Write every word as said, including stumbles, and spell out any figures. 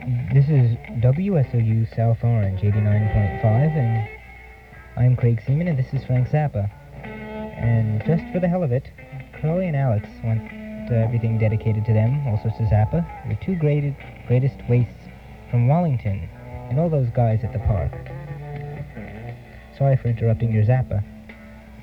This is W S O U South Orange eighty-nine point five, and I'm Craig Seaman, and this is Frank Zappa. And just for the hell of it, Curly and Alex want uh, everything dedicated to them, also to Zappa, the two great, greatest wastes from Wallington, and all those guys at the park. Sorry for interrupting your Zappa.